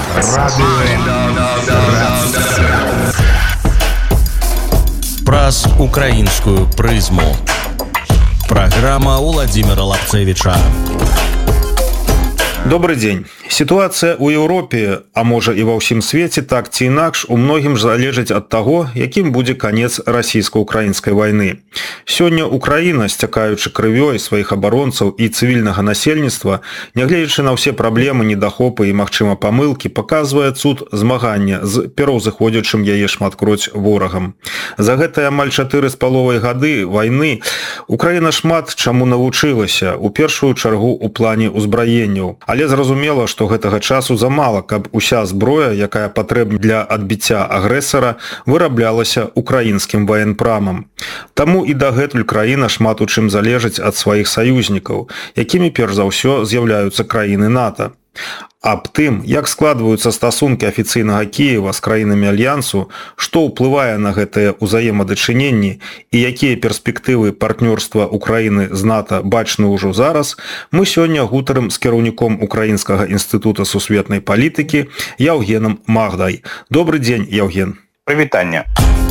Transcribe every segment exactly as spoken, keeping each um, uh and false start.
Праз украинскую прызму. Программа Владимира Лапцевича. Добрый день. Ситуация у Европе, а можа і ва ўсім свеце, так ці інакш, у многім залежыць ад таго, якім будзе канец расійска-украінскай вайны. Сёння Украіна, сцякаючы крывёй сваіх абаронцаў і цывільнага насельніцтва, нягледзячы на ўсе праблемы, недахопы і, магчыма, памылкі, паказвае цуд змагання з пераўзыходзячым яе шматкроць ворагам. За гэтыя амаль чатыры з паловай гады вайны Украіна шмат чаму навучылася, у першую чаргу у плане ўзбраенняў. Але зразумела, што гэтага часу замала, каб уся зброя, якая патрэбна для адбіцця агрэсара, выраблялася украінскім ваенпрамам. Таму і дагэтуль краіна шмат у чым залежыць ад сваіх саюзнікаў, якімі перш за ўсё з'яўляюцца краіны НАТО. Аб тым, як складваюцца стасункі афіцыйнага Кіева з краінамі Альянсу, што ўплывае на гэтыя ўзаемадачыненні і якія перспектывы партнёрства Украіны з НАТО бачны ўжо зараз, мы сёння гутарым з кіраўніком Украінскага інстытута сусветнай палітыкі Яўгенам Магдай. Добрый дзень, Яўген. Привітання.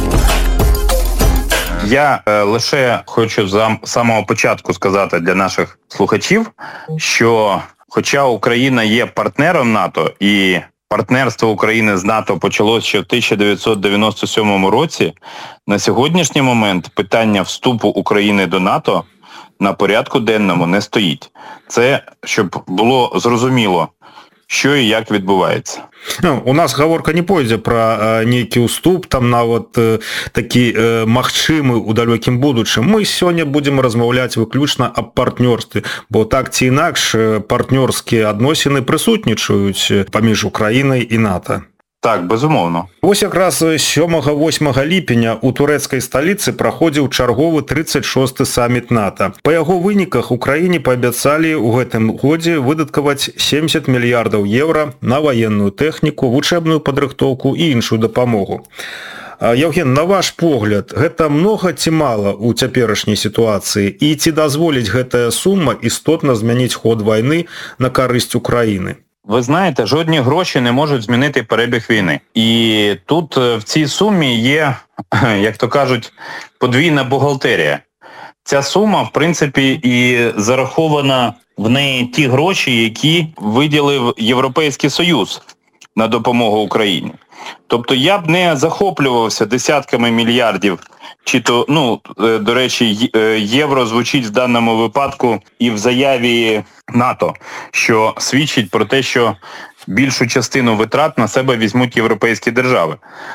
Я е, лише хочу з самого початку сказати для наших слухачів, що хоча Україна є партнером НАТО, і партнерство України з НАТО почалося ще в тисяча дев'ятсот дев'яносто сьомому році, на сьогоднішній момент питання вступу України до НАТО на порядку денному не стоїть. Це, щоб було зрозуміло, що і як відбувається. Ну, у нас гаворка не пойдзе пра нейкі ўступ, там нават э, такі э, магчымы ў далёкім будучым. Мы сёння будзем размаўляць выключна аб партнёрстве, бо так ці інакш партнёрскія адносіны прысутнічаюць паміж Украінай і НАТО. Так, безумоўно. Вось якраз сёмага-восьмага ліпеня у турэцкай сталіцы праходзіў чарговы трыццаць шосты саміт НАТО. Па яго выніках Украіне паабяцалі ў гэтым годзе выдаткаваць семьдесят мільярдаў еўра на ваенную тэхніку, вучэбную падрыхтоўку і іншую дапамогу. Яўген, на ваш погляд, гэта многа ці мала ў цяперашняй сітуацыі і ці дазволіць гэтая сума істотна змяніць ход вайны на карысць Украіны? Ви знаєте, жодні гроші не можуть змінити перебіг війни. І тут в цій сумі є, як то кажуть, подвійна бухгалтерія. Ця сума, в принципі, і зарахована в неї ті гроші, які виділив Європейський Союз на допомогу Україні. Тобто я б не захоплювався десятками мільярдів, чи то, ну, до речі, євро звучить в даному випадку і в заяві НАТО, що свідчить про те, що більшу частину витрат на себе візьмуть європейські держави.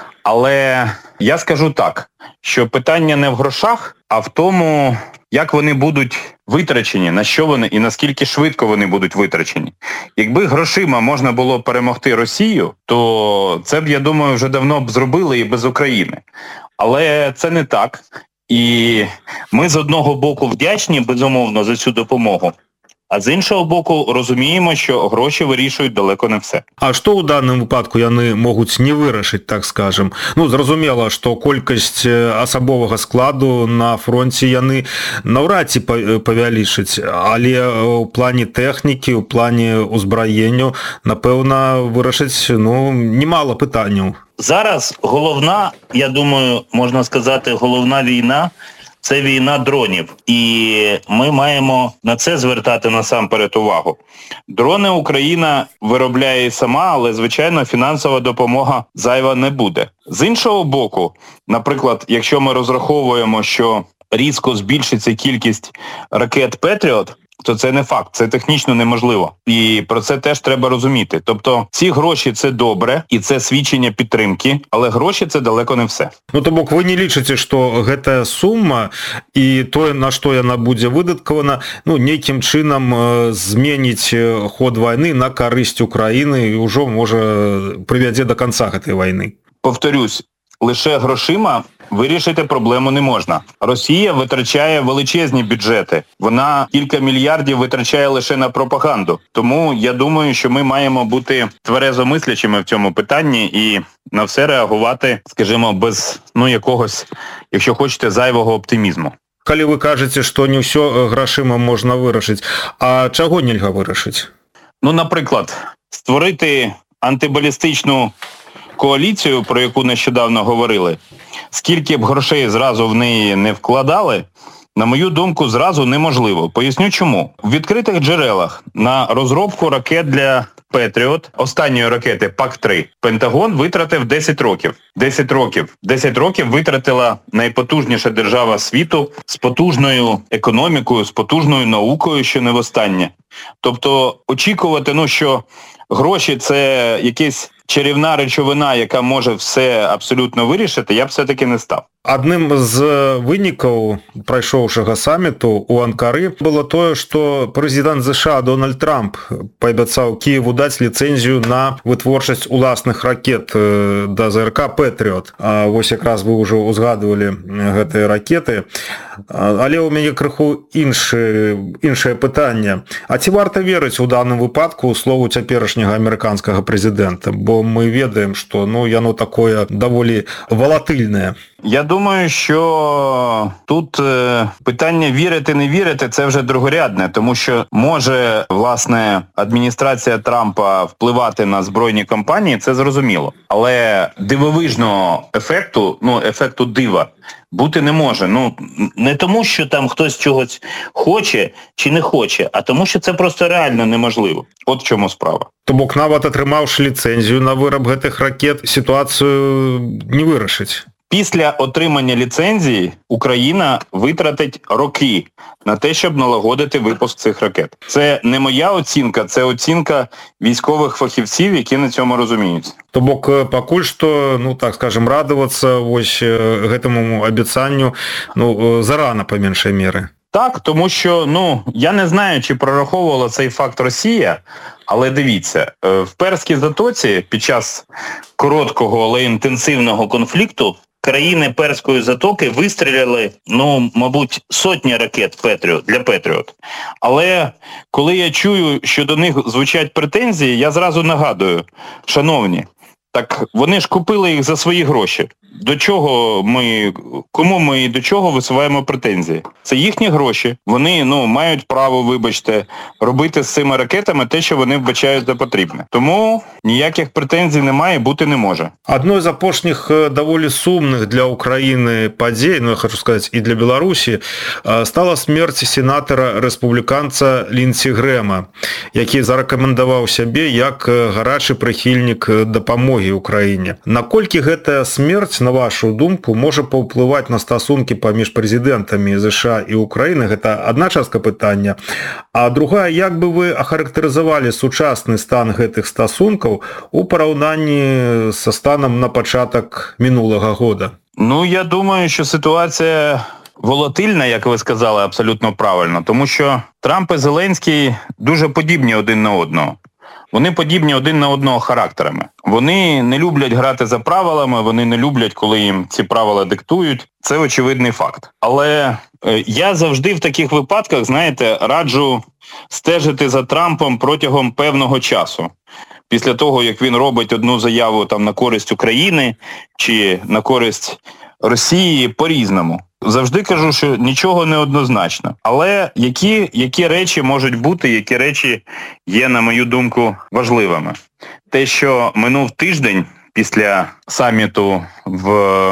Але я скажу так, що питання не в грошах, а в тому, як вони будуть витрачені, на що вони і наскільки швидко вони будуть витрачені. Якби грошима можна було перемогти Росію, то це б, я думаю, вже давно б зробили і без України. Але це не так. І ми з одного боку вдячні, безумовно, за цю допомогу. А з іншого боку, розуміємо, що гроші вирішують далеко не все. А што ў данным выпадку яны могуць не вырашыць, так скажем? Ну, зразумела, што колькасць асабовага складу на фронце яны наўрад ці павялічаць, але ў плане тэхнікі, ў плане ўзбраення, напэўна, вырашыць, ну, немало пытанняў. Зараз головна, я думаю, можна сказати, головна війна – це війна дронів. І ми маємо на це звертати насамперед увагу. Дрони Україна виробляє сама, але, звичайно, фінансова допомога зайва не буде. З іншого боку, наприклад, якщо ми розраховуємо, що різко збільшиться кількість ракет «Петріот», то це не факт, це технічно неможливо. І про це теж треба розуміти. Тобто ці гроші – це добре, і це свідчення підтримки, але гроші – це далеко не все. Ну, то бок, ви не лічыце, што гэтая сума і тое, на што яна будзе выдаткавана, ну, нейкім чынам зменіць ход вайны на карысць Украіны і ўжо, можа, прывядзе да канца гэтай вайны? Повторюсь, лише грошима вирішити проблему не можна. Росія витрачає величезні бюджети. Вона кілька мільярдів витрачає лише на пропаганду. Тому я думаю, що ми маємо бути тверезомислячими в цьому питанні і на все реагувати, скажімо, без, ну, якогось, якщо хочете, зайвого оптимізму. Калі ви кажете, що не все грошима можна вирішити, а чого нельга вирішити? Ну, наприклад, створити антибалістичну коаліцію, про яку нещодавно говорили, скільки б грошей зразу в неї не вкладали, на мою думку, зразу неможливо. Поясню чому. В відкритих джерелах на розробку ракет для Петріот, останньої ракети пак три, Пентагон витратив десять років. десять років. десять років витратила найпотужніша держава світу з потужною економікою, з потужною наукою, що не востаннє. Тобто очікувати, ну, що гроші – це якась чарівна речовина, яка може все абсолютно вирішити, я б все-таки не став. Адным з вынікаў прайшоўшага саміту ў Анкары было тое, што прэзідэнт ЗША Дональд Трамп паабяцаў Кіеву даць ліцэнзію на вытворчасць уласных ракет да ЗРК «Пэтріот». Вось якраз вы ўжо узгадывалі гэтыя ракеты. Але ў мяне крыху іншы, іншае пытанне. А ці варта верыць у даным выпадку ў слову цяперашняга амерыканскага прэзідэнта? Бо мы ведаем, што ну, яно такое даволі валатыльнае. Я думаю, що тут е, питання вірити-не вірити – це вже другорядне, тому що може, власне, адміністрація Трампа впливати на збройні компанії, це зрозуміло. Але дивовижного ефекту, ну, ефекту дива, бути не може. Ну, не тому, що там хтось чогось хоче чи не хоче, а тому, що це просто реально неможливо. От в чому справа. То бок нават атрымаўшы ліцэнзію на выраб гэтых ракет, сітуацыю не вырашыць. Після отримання ліцензії Україна витратить роки на те, щоб налагодити випуск цих ракет. Це не моя оцінка, це оцінка військових фахівців, які на цьому розуміються. То бок пакуль што, ну так скажем, радавацца вось гэтаму абяцанню, ну, зарана па меншай меры. Так, тому що, ну, я не знаю, чи прораховувала цей факт Росія, але дивіться, в Перській затоці під час короткого, але інтенсивного конфлікту країни Перської затоки вистріляли, ну, мабуть, сотні ракет Петріот, для Петріот. Але коли я чую, що до них звучать претензії, я зразу нагадую, шановні, так вони ж купили їх за свої гроші. До чого ми, кому ми і до чого висуваємо претензії? Це їхні гроші. Вони, ну, мають право, вибачте, робити з цими ракетами те, що вони вбачають за потрібне. Тому ніяких претензій немає, бути не може. Одной з апошніх даволі сумних для України падзей, ну, я хочу сказати, і для Білорусі, стала смерть сенатора-рэспубліканца Лінсі Грэма, який зарэкамендаваў сябе як гарачы прыхільнік дапамогі Украіне. Наколькі гэтая смерць, на вашу думку, можа паўплываць на стасункі паміж прэзідэнтамі ЗША і Украіны? Гэта адна частка пытання. А другая, як бы вы ахарактарызавалі сучасны стан гэтых стасункаў у параўнанні са станам на пачатак мінулага года? Ну, я думаю, що ситуація волатильна, як ви сказали, абсолютно правильно. Тому що Трамп і Зеленський дуже подібні один на одного. Вони подібні один на одного характерами. Вони не люблять грати за правилами, вони не люблять, коли їм ці правила диктують. Це очевидний факт. Але я завжди в таких випадках, знаєте, раджу стежити за Трампом протягом певного часу. Після того, як він робить одну заяву там на користь України чи на користь Росії, по-різному. Завжди кажу, що нічого не однозначно. Але які, які речі можуть бути, які речі є, на мою думку, важливими? Те, що минув тиждень після саміту в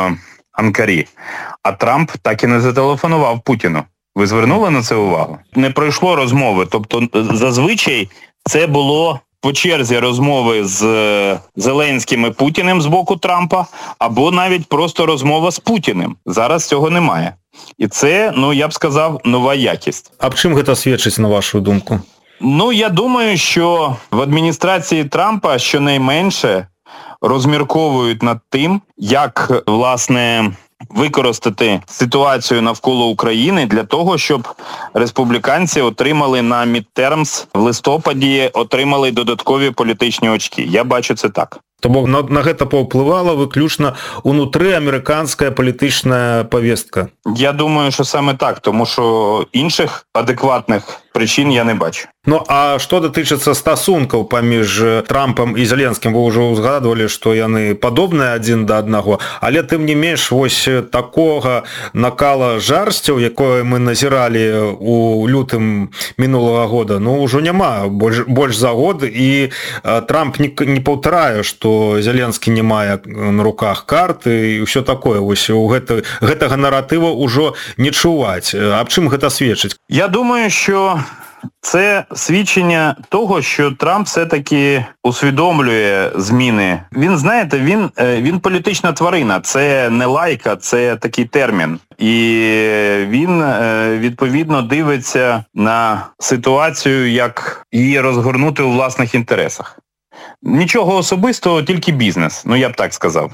Анкарі, а Трамп так і не зателефонував Путіну. Ви звернули на це увагу? Не пройшло розмови. Тобто, зазвичай це було по черзі розмови з Зеленським і Путіним з боку Трампа, або навіть просто розмова з Путіним. Зараз цього немає. І це, ну, я б сказав, нова якість. А в чим гэта свідчить, на вашу думку? Ну, я думаю, що в адміністрації Трампа щонайменше розмірковують над тим, як, власне, використати ситуацію навколо України для того, щоб республіканці отримали на мідтермс в листопаді, отримали додаткові політичні очки. Я бачу це так. Тобто на, на гэта паўплывала выключна унутры амерыканская палітычная повестка? Я думаю, що саме так, тому що інших адекватних причин я не бачу. Ну, а што датычыцца стасункаў паміж Трампам і Зеленскім, вы ўжо ўзгадвалі, што яны падобныя адзін да аднаго, але тым не менш вось такога накала жарсцяў, якое мы назіралі у лютым мінулага года, ну ўжо няма больш, больш за год, і Трамп не, не паўтарае, што Зеленскі не мае на руках карты і ўсё такое. Вось у гэта, гэтага наратыва ўжо не чуваць. Аб чым гэта сведчыць? Я думаю, що це свідчення того, що Трамп все-таки усвідомлює зміни. Він, знаєте, він, він політична тварина, це не лайка, це такий термін. І він, відповідно, дивиться на ситуацію, як її розгорнути у власних інтересах. Нічого особистого, тільки бізнес, ну я б так сказав.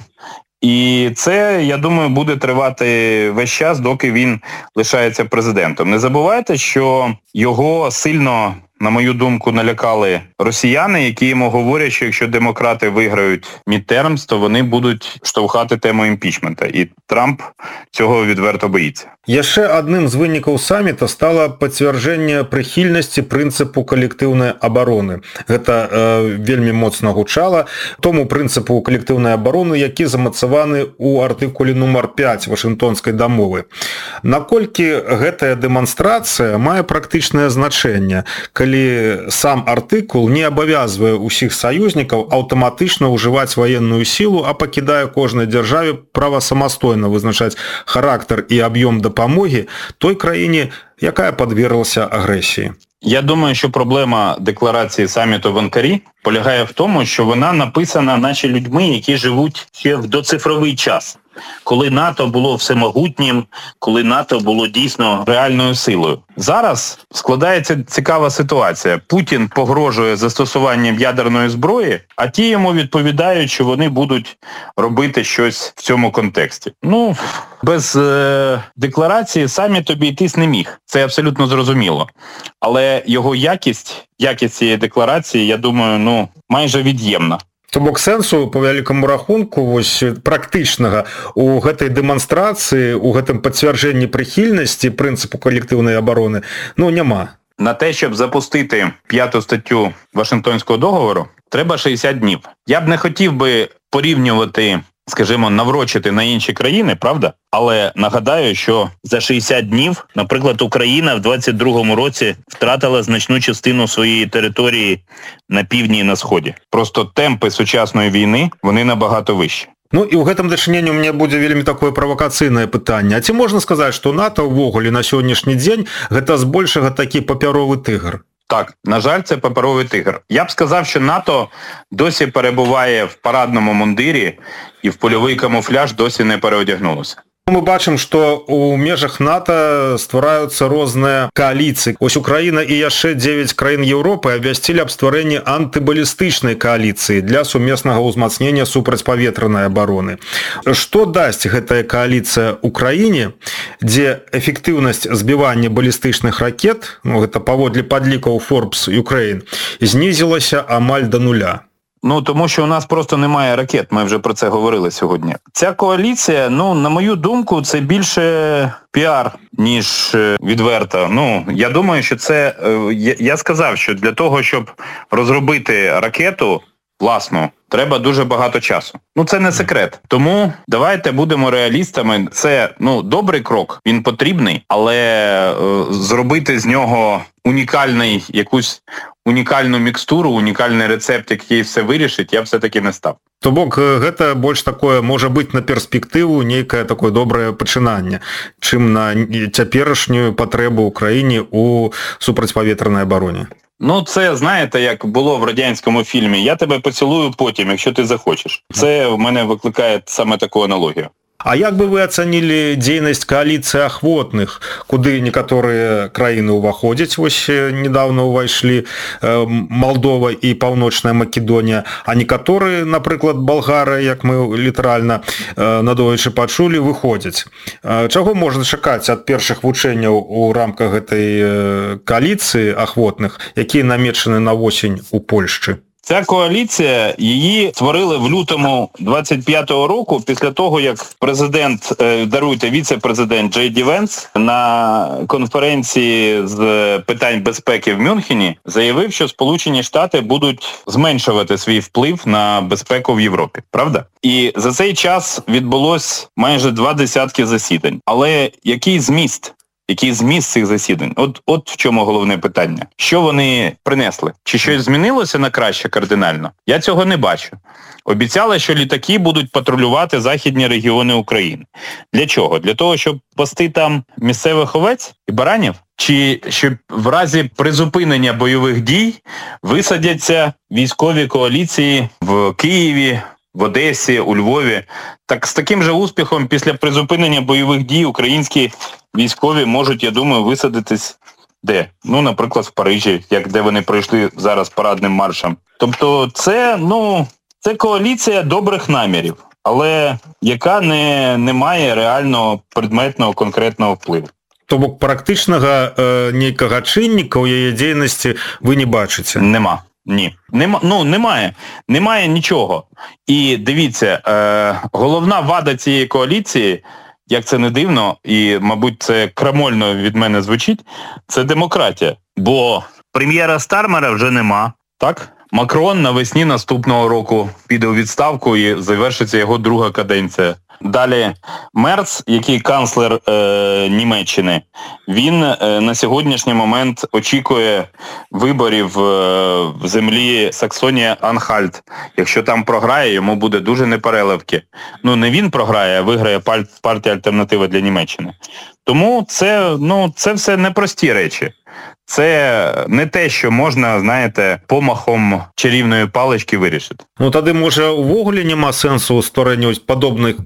І це, я думаю, буде тривати весь час, доки він лишається президентом. Не забувайте, що його сильно, на мою думку, налякали росіяни, які йому говорять, що якщо демократи виграють мідтермс, то вони будуть штовхати тему імпічмента. І Трамп цього відверто боїться. Яшчэ адным з вынікаў саміта стала пацвярджэнне прыхільнасці прынцыпу калектыўнай абароны. Гэта э, вельмі моцна гучала тому прынцыпу калектыўнай абароны, які замацаваны ў артыкуле нумар пяць Вашынгтонскай дамовы. Наколькі гэтая дэманстрацыя мае практычнае значэнне, калі сам артыкул не абавязвае ўсіх саюзнікаў аўтаматычна ўжываць ваенную сілу, а пакідае кожнай дзяржаве права самастойна вызначаць характар і аб'ём дапамогі памогі той країні, яка подверглася агресії. Я думаю, що проблема декларації саміту в Анкарі полягає в тому, що вона написана наче людьми, які живуть ще в доцифровий час, коли НАТО було всемогутнім, коли НАТО було дійсно реальною силою. Зараз складається цікава ситуація. Путін погрожує застосуванням ядерної зброї, а ті йому відповідають, що вони будуть робити щось в цьому контексті. Ну, без е- декларації саміт обійтись не міг. Це абсолютно зрозуміло. Але його якість, якість цієї декларації, я думаю, ну, майже від'ємна. То бок сэнсу, по вялікаму рахунку, вось практычнага у гэтай дэманстрацыі, у гэтым пацвярджэнні прыхільнасці прынцыпу калектыўнай абароны, ну, няма. На те, щоб запустити п'яту статтю Вашингтонського договору, треба шістдесят днів. Я б не хотів би порівнювати, скажімо, наврочити на інші країни, правда? Але нагадаю, що за шістдесят днів, наприклад, Україна в двадцять другому році втратила значну частину своєї території на півдні і на сході. Просто темпи сучасної війни, вони набагато вищі. Ну і ў гэтым дачыненні у меня будзе вельмі такое правакацыйнае пытанне. А ці можна сказаць, што НАТО ўвогуле на сённяшні дзень гэта збольшага такі папяровы тыгр? Так, на жаль, це паперовий тигр. Я б сказав, що НАТО досі перебуває в парадному мундирі і в польовий камуфляж досі не переодягнулося. Мы бачым, што ў межах НАТО ствараюцца розныя кааліцыі. Ось Украіна і яшчэ дзевяць краін Еўропы абвясцілі аб стварэнні антыбалістычнай кааліцыі для сумеснага ўзмацнення супрацьпаветранай абароны. Што дасць гэтая кааліцыя Украіне, дзе эфектыўнасць збівання балістычных ракет, ну, гэта паводле падлікаў Forbes Ukraine, знізілася амаль до нуля? Ну, тому що у нас просто немає ракет, ми вже про це говорили сьогодні. Ця коаліція, ну, на мою думку, це більше піар, ніж відверто. Ну, я думаю, що це, я, я сказав, що для того, щоб розробити ракету власну, треба дуже багато часу. Ну, це не секрет. Тому давайте будемо реалістами. Це, ну, добрий крок, він потрібний, але е, зробити з нього унікальний, якусь унікальну мікстуру, унікальний рецепт, який все вирішить, я все-таки не став. То бок гэта больш такое, можа быць на перспектыву нейкае такое добрае пачынанне, чым на цяперашнюю патрэбу ўкраіне ў супрацьпаветранай абароне. Ну, це, знаєте, як було в радянському фільмі «Я тебе поцілую потім, якщо ти захочеш». Це в мене викликає саме таку аналогію. А як бы вы ацанілі дзейнасць кааліцыі ахвотных, куды некаторыя краіны ўваходзяць, вось недавно ўвайшлі Малдова і Паўночная Македонія, а некаторыя, напрыклад, Балгарыя, як мы літаральна надоечы пачулі, выходзяць. Чаго можна чакаць ад першых вучэнняў у рамках гэтай кааліцыі ахвотных, якія намечаны на восень у Польшчы? Ця коаліція, її створили в лютому двадцять п'ятого року, після того, як президент, даруйте, віце-президент Джей Ді Венс на конференції з питань безпеки в Мюнхені заявив, що Сполучені Штати будуть зменшувати свій вплив на безпеку в Європі. Правда? І за цей час відбулось майже два десятки засідань. Але який зміст? Який зміст цих засідань? От, от в чому головне питання. Що вони принесли? Чи щось змінилося на краще кардинально? Я цього не бачу. Обіцяли, що літаки будуть патрулювати західні регіони України. Для чого? Для того, щоб пасти там місцевих овець і баранів? Чи щоб в разі призупинення бойових дій висадяться військові коаліції в Києві, в Одесі, у Львові? Так з таким же успіхом після призупинення бойових дій українські військові можуть, я думаю, висадитись де? Ну, наприклад, в Парижі, як де вони пройшли зараз парадним маршем. Тобто це, ну, це коаліція добрих намірів, але яка не, не має реального предметного конкретного впливу. То бок практичнага е, нейкага чынніка ў яе дзейнасці вы не бачыце? Нема. Ні. Нема, ну, немає. Немає нічого. І дивіться, е, головна вада цієї коаліції, як це не дивно, і, мабуть, це крамольно від мене звучить, це демократія. Бо прем'єра Стармера вже нема, так? Макрон навесні наступного року піде у відставку і завершиться його друга каденція. Далі Мерц, який канцлер е, Німеччини, він е, на сьогоднішній момент очікує виборів е, в землі Саксонія-Анхальт. Якщо там програє, йому буде дуже непереливки. Ну, не він програє, а виграє партія «Альтернатива для Німеччини». Тому це, ну, це все непрості речі. Це не те, що можна, знаєте, помахом чарівної палички вирішити. Ну, тады, можа, увогуле няма сэнсу стварэння падобных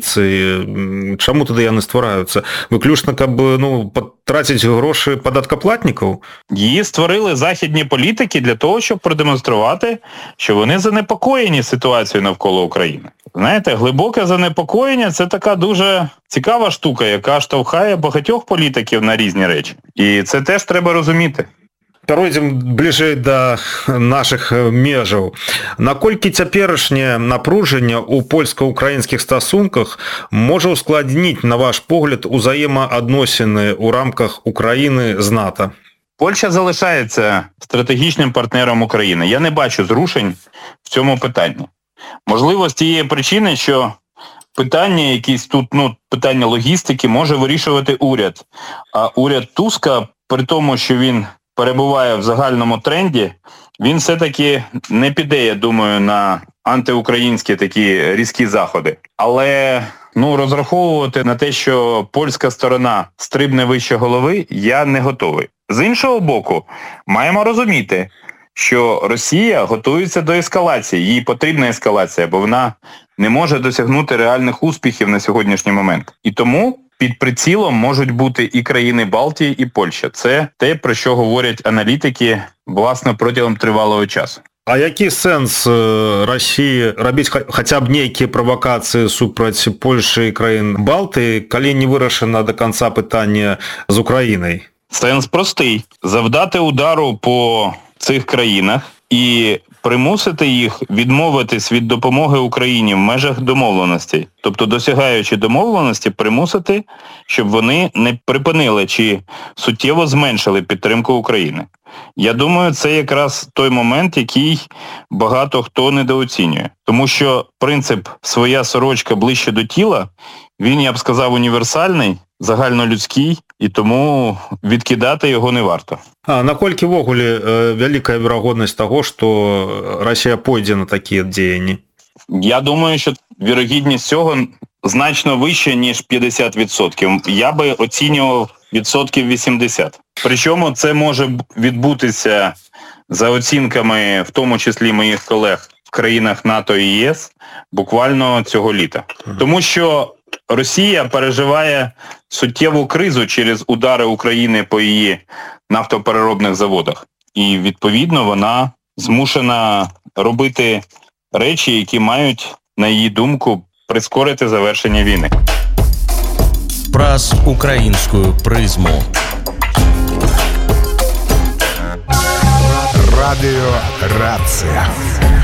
коаліцый. Чаму тады яны ствараюцца? Выключна, каб, ну, потраціць грошы падаткаплатнікаў? Її створили західні політики для того, щоб продемонструвати, що вони занепокоєні ситуацією навколо України. Знаєте, глибоке занепокоєння – це така дуже цікава штука, яка штовхає багатьох політиків на різні речі. І це теж треба розуміти. Перайдзем бліжэй да нашых межаў. Наколькі цяперашняе напружанне ў польска-украінскіх стасунках можа ускладніць, на ваш погляд, узаемаадносіны ў рамках Украіны з НАТО? Польща залишається стратегічним партнером України. Я не бачу зрушень в цьому питанні. Можливо, з тієї причини, що питання якісь тут, ну, питання логістики може вирішувати уряд. А уряд Туска, при тому, що він перебуває в загальному тренді, він все-таки не піде, я думаю, на антиукраїнські такі різкі заходи. Але, ну, розраховувати на те, що польська сторона стрибне вище голови, я не готовий. З іншого боку, маємо розуміти, що Росія готується до ескалації, їй потрібна ескалація, бо вона не може досягнути реальних успіхів на сьогоднішній момент. І тому під прицілом можуть бути і країни Балтії, і Польща. Це те, про що говорять аналітики, власне, протягом тривалого часу. А які сэнс Росіі рабіць хаця б нейкія правакацыі супраць Польши і краін Балтыі, калі не вырашана до конца пытання з Україною? Сенс простий. Завдати удару по цих країнах і примусити їх відмовитись від допомоги Україні в межах домовленостей. Тобто, досягаючи домовленості, примусити, щоб вони не припинили чи суттєво зменшили підтримку України. Я думаю, це якраз той момент, який багато хто недооцінює. Тому що принцип «своя сорочка ближче до тіла», він, я б сказав, універсальний, загальнолюдський, і тому відкидати його не варто. А наколькі ввогуле вялікая верагоднасць таго, што Росія пойдзе на такія дзеянні? Я думаю, що вірогідність цього значно вища, ніж п'ятдесят відсотків. Я би оцінював відсотків вісімдесят. Причому це може відбутися за оцінками, в тому числі моїх колег в країнах НАТО і ЄС, буквально цього літа. Тому що Росія переживає суттєву кризу через удари України по її нафтопереробних заводах. І, відповідно, вона змушена робити речі, які мають, на її думку, прискорити завершення війни. Праз українську призму. Радіо Рація.